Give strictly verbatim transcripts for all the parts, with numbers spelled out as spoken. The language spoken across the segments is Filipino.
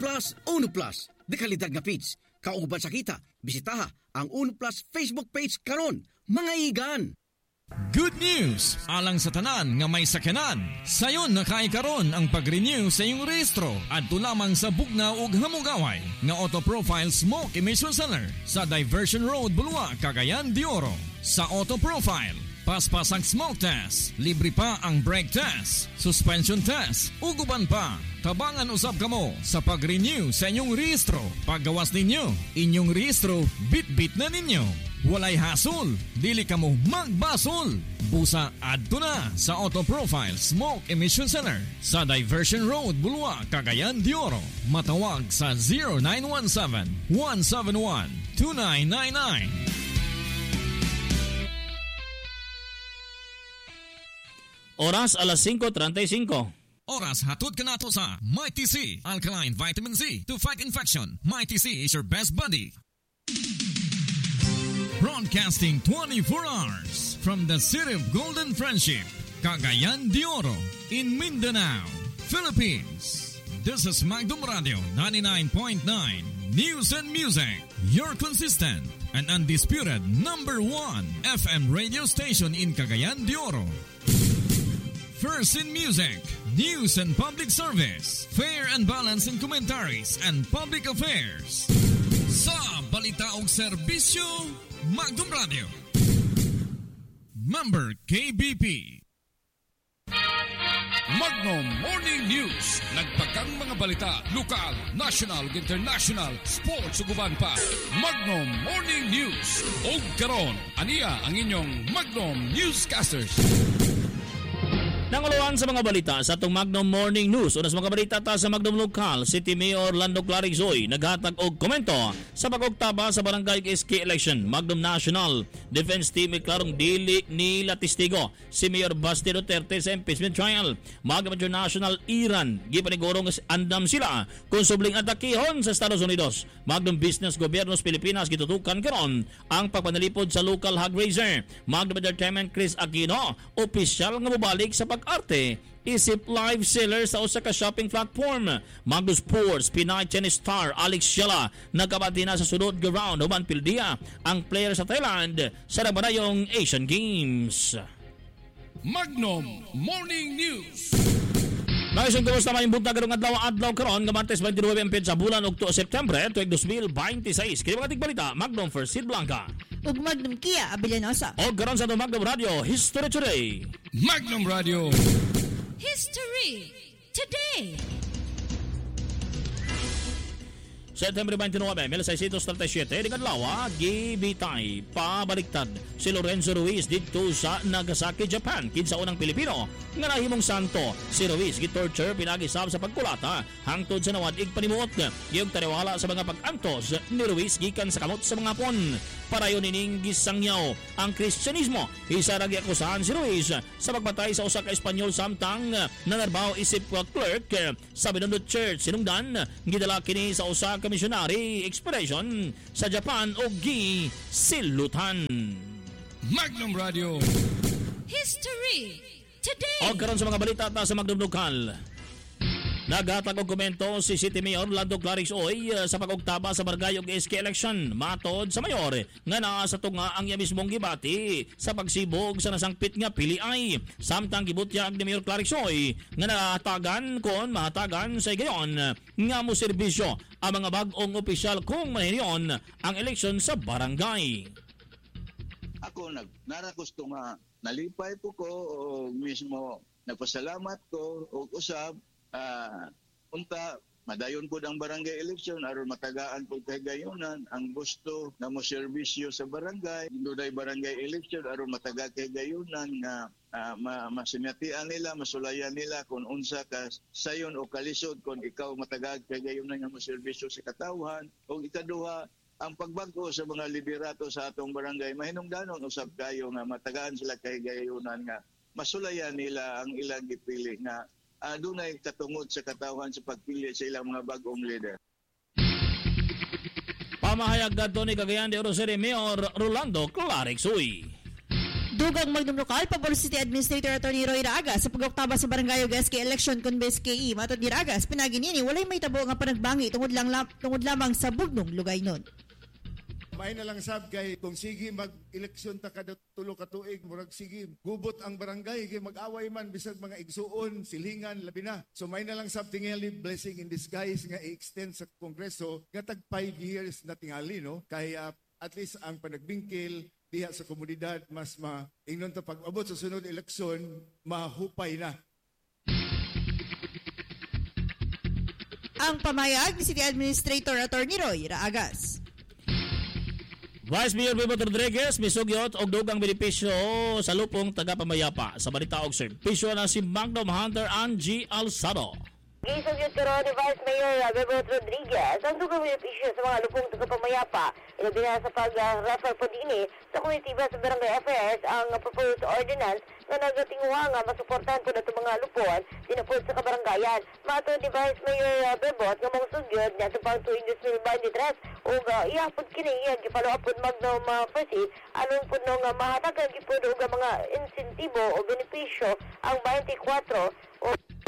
Plus, Uno Plus. Dekalitag nga page. Kauban sa kita, bisitaha ang Uno Plus Facebook page karon, mga igan. Good news! Alang sa tanan nga may sakyanan. Sayon nakaikaron ang pag-renew sa iyong rehistro at lamang sa bugnaw ug hamugaway nga Auto-Profile Smoke Emission Center sa Diversion Road, Bulua, Cagayan de Oro. Sa Auto-Profile, paspas ang smoke test, libre pa ang brake test, suspension test, uguban pa. Tabangan usab kamo sa pag-renew sa inyong rehistro. Paggawas ninyo, inyong rehistro, bit-bit na ninyo. Walay hasol, dili kamo magbasol. Busa adto na sa Auto-Profile Smoke Emission Center sa Diversion Road, Bulua, Cagayan de Oro. Matawag sa zero nine one seven, one seven one, two nine nine nine. Oras alas singko treinta y cinco. Oras hatod ka nato sa Mighty C Alkaline Vitamin C to fight infection. Mighty C is your best buddy. Broadcasting twenty-four hours from the city of Golden Friendship, Cagayan de Oro, in Mindanao, Philippines. This is Magdum Radio ninety-nine point nine News and Music, your consistent and undisputed number one F M radio station in Cagayan de Oro. First in music, news and public service, fair and balanced in commentaries and public affairs. Sa balita og serbisyo, Magdum Radio. Member K B P. Magnum Morning News. Nagpagang mga balita, lokal, national, international, sports ug uban pa. Magnum Morning News. Og karon, aniya ang inyong Magnum Newscasters. Nanguluan sa mga balita sa atong Magnum Morning News. Una sa mga balita ta sa Magnum Local, City Mayor Lando Clarixoy naghatag og komento sa pag-oktaba sa barangay S K election. Magnum National Defense Team iklarong dili nila testigo si Mayor Basti Duterte sa impeachment trial. Magnum International Iran gipanigurong andam sila kung subling atakihon sa Estados Unidos. Magnum Business Gobyernos Pilipinas gitutukan karon ang pagpanalipod sa local hog raiser. Magnum Entertainment Chris Aquino opisyal nga mobalik sa pag-arte isip live seller sa usa ka shopping platform. Magnum Sports Pinay tennis star Alex Shela nagkabati na sa sunod nga round human pildia ang player sa Thailand sa nagbanayong Asian Games. Magnum Morning News. Naisong kumusta may bunta karong adlaw-adlaw karon nga Martes twenty-nine amped sa bulan ug September tuig twenty twenty-six. Kini mga tigbalita Magnum First Seed Blanca ug Magnum Kia Abellanosa. O karon sa Magnum Radio History Today. Magnum Radio History Today. September twenty-nine, nineteen thirty-seven, di kadlaw, gibitay pabaliktad si Lorenzo Ruiz dito sa Nagasaki, Japan. Kinsa unang Pilipino nga nahimong santo. Si Ruiz gitorture pinagisab sa pagkulata hangtod sa nawadig panimuot. Giyog taniwala sa mga pag-antos ni Ruiz gikan sa kamot sa mga pon. Parayon nining gisangyaw ang Kristyanismo. Isa ra giakusahan si Ruiz sa pagbatay sa usa ka Espanyol samtang nanarbaho isip clerk sa Binondo Church. Sinungdan gidala kini sa usa ka missionary expedition sa Japan o gi silutan. Magnum Radio History Today. O karon sa mga balita ta sa Magnum Local. Naghatag og komento si City Mayor Lando Clarixoy sa pag-oktaba sa barangay ug S K election. Matod sa mayor nga naa sa tunga ang iya mismong gibati sa pagsibog sa nasangpit nga piliay. Samtang gibutyag ni Mayor Clarixoy nga nahatagan kon mahatagan sa gayon nga mo serbisyo ang mga bag-ong opisyal kung manahiriyon ang eleksyon sa barangay. Ako nag naragusto nga nalipay po ko o mismo nagpasalamat ko o usab Uh, unta, madayon po ang barangay election aron matagaan po kay gayunan ang gusto na mo serbisyo sa barangay. Dunay barangay election aron mataga kay gayunan nga uh, ma masinatian nila, masulayan nila kung unsa ka sayon o kalisod kung ikaw matagag kay gayunan nga mo serbisyo sa katawhan. O ikaduha, ang pagbago sa mga liderato sa atong barangay, mahinungdanon usab kayo nga matagaan sila kay gayunan nga masulayan nila ang ilang gipili nga Uh, dunay katungod sa katawhan sa pagpili sa ilang mga bagong leader. Pamahayag kadto ni Cagayan de Oro City Mayor Rolando Clarixoy. Dugang Magnum Lokal, Pabor City Administrator Attorney Roy Raga sa pag-oktaba sa Barangay ug S K election kun B S K E. Matod ni Ragas, pinaginini walay may tabo nga panagbangi tungod lang lam, tungod lamang sa bugnong lugay nun. May na lang sab kay kung sige mag-eleksyon ta kada tulo ka tuig murag sige gubot ang barangay kay mag-away man bisag mga igsuon silingan labi na. So may na lang sab tingali blessing in disguise nga i-extend sa Kongreso nga tag five years na tingali no kay uh, at least ang panagbingkil diha sa komunidad mas ma ingnon ta pag-abot sa sunod eleksyon mahupay na. Ang pamayag ni City Administrator Attorney Roy Raagas. Vice Mayor Bebot Rodriguez misugyot og dugang benepisyo sa lupong taga-pamayapa sa balita og servisyo na si Magnum Hunter Angie Alzado. Gisugyot karon ni Vice Mayor Bebot Rodriguez ang dugang benepisyo sa mga lupong taga-pamayapa. Ilabi na sa pag-refer po din sa komitiba sa Barangay Affairs ang proposed ordinance na nagatinguha nga masuportahan po na itong mga lupon dinapod sa kabarangayan. Matod ni Vice Mayor Bebot nga mga sugyod na ito pang tuwing two thousand twenty-three o uh, iyapod kini iyang gipalo po Magnum uh, Proceed anong po nung uh, mahatagan gipod o mga insentibo o benepisyo ang twenty-four o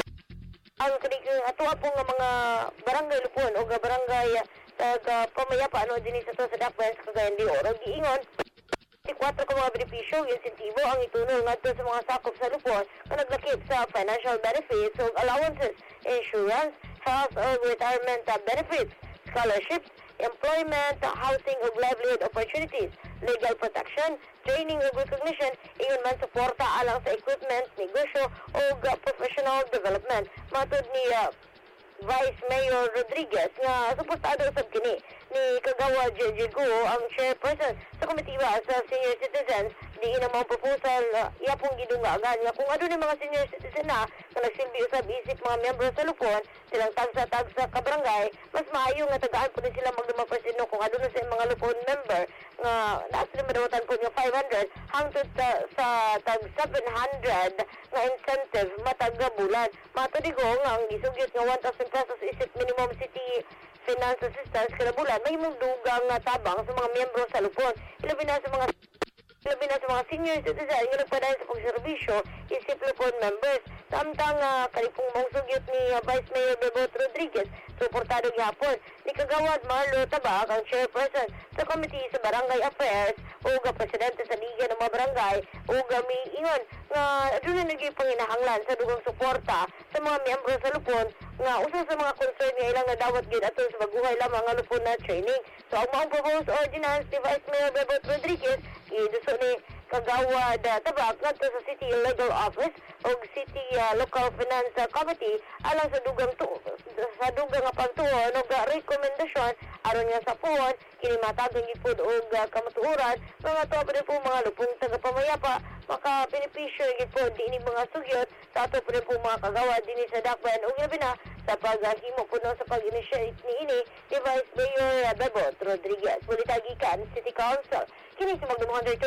ang kaning ato po nga mga barangay lupon o nga barangay tag uh, pamayapa ano din sa to sa Dakbayan sa Cagayan de Oro giingon twenty-four ka mga benepisyo insentibo ang itunol ngadto sa mga sakop sa lupon nga naglakip sa financial benefits o allowances, insurance, health or retirement uh, benefits, scholarships, employment, housing ug livelihood opportunities, legal protection, training ug recognition, ingon man suporta alang sa equipment, negosyo ug uh, professional development. Matod ni uh, Vice Mayor Rodriguez nga suportado usab kini ni Kagawa J J Guo ang chairperson sa komitiba sa senior citizens di ina mga proposal uh, yapong gidungagan nga kung ano ni mga senior citizen na nga nagsilbi usab isip mga miyembro sa lupon silang tagsa-tagsa ka barangay mas maayo nga tagaan po din sila magdumapresino kung ano na sa mga lupon member nga naas na madawatan po nga five hundred hangtod sa, sa tag seven hundred nga incentive matag bulan. Matodigo nga ang gisugyot nga one thousand pesos isip minimum city finance assistance kada bulan may mong dugang nga tabang sa mga miyembro sa lupon. Ilabi na sa mga Labi na sa mga senior citizen nga nagpadayon sa pagserbisyo isip lupon members. Samtang uh, kalipong mong sugyot ni uh, Vice Mayor Bebot Rodriguez suportado gihapon ni Kagawad Marlo Tabak ang chairperson sa committee sa Barangay Affairs o ga presidente sa Liga ng mga barangay o ga miingon nga doon na naging panginahanglan sa dugang suporta sa mga miyembro sa lupon nga usa sa mga concern nga ilang nadawat gid ato sa baguhay lamang nga lupon na training. So ang mga proposed ordinance ni Vice Mayor Bebot Rodriguez iduso ni Kagawad uh, Tabak ngadto sa City Legal Office o City uh, Local Finance uh, Committee alang sa dugang tu sa dugang nga pagtuon o rekomendasyon aron nga sa puon kini matagang gipud og uh, kamatuoran mga to pa po mga lupong tagapamayapa maka benepisyo gipud dinhi mga sugyot sa ato pa po mga kagawad dinhi sa Dakbayan ug labi na sa paghimo po no sa pag-initiate ni ini ni Vice Mayor Bebot Rodriguez bulita gikan City Council kini sa Magnum Hunter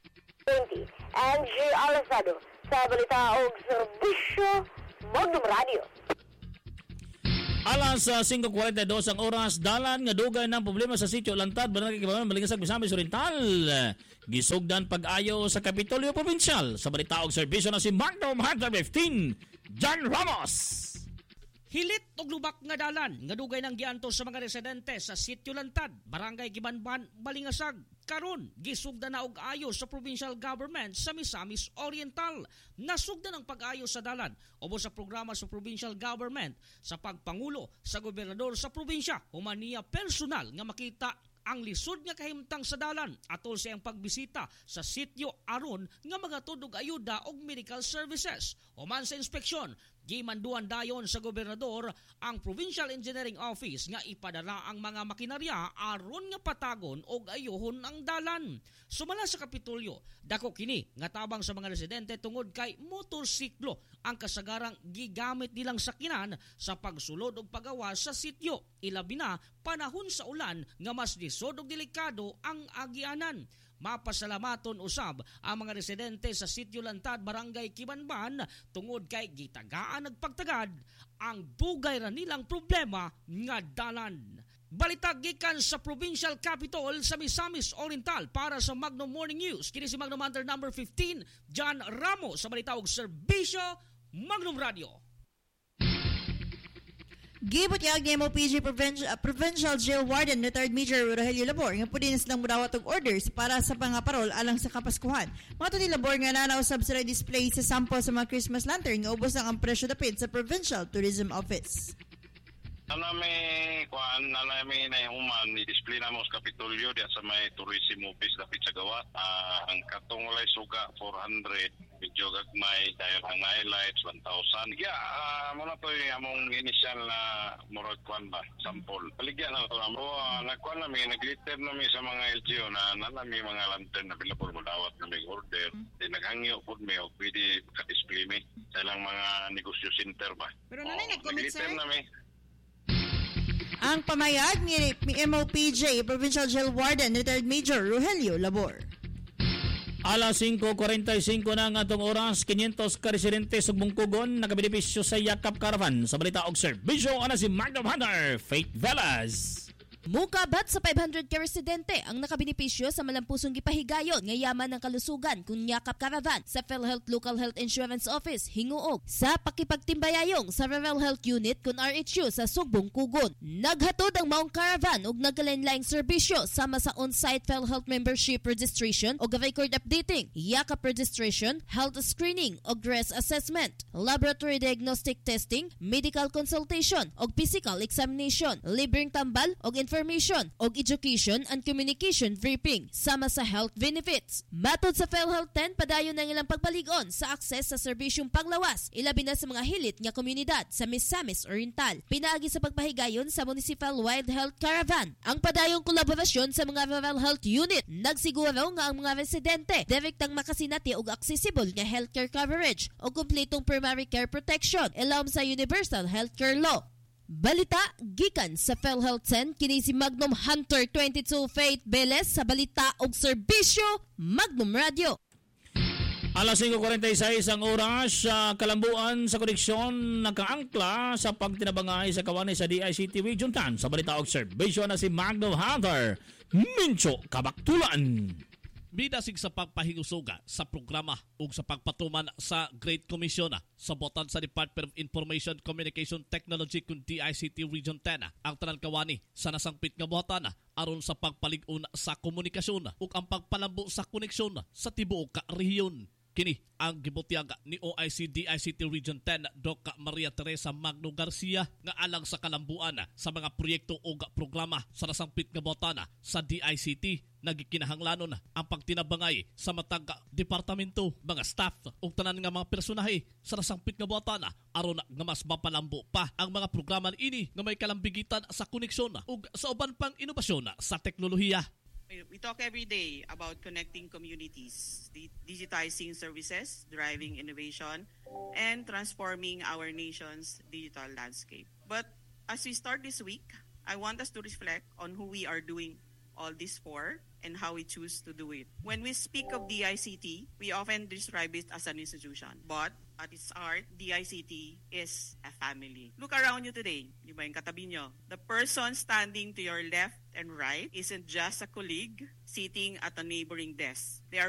twenty Angie Alzado sa balita og serbisyo Magnum Radio. Alas sa five forty-two ang oras dalan nga dugay ng problema sa sitio Lantad Barangay Kibaman Malingasag Misamis Oriental gisugdan pag-ayo sa Kapitolyo Provincial sa balita og serbisyo na si Magnum Hunter fifteen John Ramos. Hilit og lubak nga dalan nga dugay nang giantos sa mga residente sa Sitio Lantad, Barangay Gibanban, Balingasag. Karon gisugdan na og ayo sa provincial government sa Misamis Oriental. Nasugdan ang pag-ayo sa dalan ubos sa programa sa provincial government sa pagpangulo sa gobernador sa probinsya human niya personal nga makita ang lisod nga kahimtang sa dalan atol sa iyang pagbisita sa sitio aron nga magatudog ayuda og medical services. Human sa inspeksyon, gimanduan dayon sa gobernador ang Provincial Engineering Office nga ipadala ang mga makinarya aron nga patagon og ayohon ang dalan. Sumala sa Kapitolyo, dako kini nga tabang sa mga residente tungod kay motorsiklo ang kasagarang gigamit nilang sakyanan sa pagsulod og pagawa sa sitio. Ilabi na panahon sa ulan nga mas lisod og delikado ang agianan. Mapasalamaton usab ang mga residente sa Sitio Lantad, Barangay Kibanban tungod kay gitagaan nagpagtagad ang dugay ra nilang problema nga dalan. Balita gikan sa provincial capital sa Misamis Oriental para sa Magnum Morning News. Kini si Magnum Hunter number fifteen, John Ramos sa balita og serbisyo Magnum Radio. Gibot yag ni M O P G Provincial, uh, Provincial Jail Warden retired Major Rogelio Labor nga pwede na silang mudawat og orders para sa pangaparol alang sa Kapaskuhan. Mato ni Labor nga nanausab sa display sa sample sa mga Christmas lantern nga ubos ang presyo dapit sa Provincial Tourism Office. Nala may kuan, nala may nahuman i-display na mo sa Kapitolyo diya sa may tourism office dapit sa gawa. Uh, ang katong walay suga four hundred, medyo gagmay dahil ang highlights one thousand. Yeah, uh, muna to yung among initial na murag kuan ba, sample. Paligyan na ito. Amo, uh, nagkuan namin, nag-glitter namin sa mga L G O na nala may mga lantern na bilapor mo dawat na may order. Mm-hmm. Di naghangyo po may o pwede ka-display may sa ilang mga negosyo center ba. Pero nanay, oh, nag-comment sir? Namin. Ang pamayag ni M O P J Provincial Jail Warden retired Major Rogelio Labor. Alas five forty-five na nga itong oras, quinientos ka residente sa Bungkugon nakabenepisyo sa Yakap Caravan. Sa balita og serbisyo, ana si Magnum Hunter, Faith Velas. Mukabat sa five hundred ka residente ang nakabenepisyo sa malampusong gipahigayon nga yaman ng kalusugan kung Yakap Caravan sa PhilHealth Local Health Insurance Office hinguog sa pakipagtimbayayong sa Rural Health Unit kung R H U sa Sugbong Kugon. Naghatod ang maong caravan og nagkalain-laing serbisyo sama sa on-site PhilHealth membership registration o record updating, Yakap registration, health screening og risk assessment, laboratory diagnostic testing, medical consultation og physical examination, libreng tambal og information information og education and communication briefing sama sa health benefits. Matod sa PhilHealth ten, padayon ng ilang pagpaligon sa akses sa serbisyong panglawas, ilabi na sa mga hilit nga komunidad sa Misamis Oriental. Pinaagi sa pagpahigayon sa Municipal Wild Health Caravan. Ang padayong kolaborasyon sa mga Rural Health Unit, nagsiguro nga ang mga residente direktang makasinati og accessible nga healthcare coverage o kumpletong primary care protection ilawom sa Universal Healthcare Law. Balita gikan sa PhilHealth ten, kini si Magnum Hunter twenty-two Faith Velas sa balita og serbisyo Magnum Radio. Alas five forty-six ang oras sa kalambuan sa koneksyon nakaangkla sa pagtinabangay sa kawanay sa D I C T Region ten. Sa balita og serbisyo na si Magnum Hunter, Mincho Kabaktulan. Bidasig sa pagpahingusuga sa programa ug sa pagpatuman sa Great Commission sa botan sa Department of Information Communication Technology kun D I C T Region ten ang tanan kawani sa nasangpit nga botan aron sa pagpalig-on sa komunikasyon ug ang pagpalambo sa koneksyon sa tibuok ka rehiyon. Kini ang gibutyaga ni O I C D I C T Region ten Doca Maria Teresa Magno Garcia nga alang sa kalambuan sa mga proyekto o programa sa nasangpit nga botana sa D I C T. Nagikinahanglanon ang pagtinabangay sa matag departamento, mga staff ug tanan nga mga personahe sa nasangpit nga botana aron nga mas mapalambo pa ang mga programa ini nga may kalambigitan sa koneksyon ug sa uban pang inobasyon sa teknolohiya. We talk every day about connecting communities, digitizing services, driving innovation, and transforming our nation's digital landscape. But as we start this week, I want us to reflect on who we are doing all this for and how we choose to do it. When we speak of D I C T, we often describe it as an institution. But at its heart, D I C T is a family. Look around you today. Di ba yung katabi nyo? The person standing to your left and right isn't just a colleague sitting at a neighboring desk. They are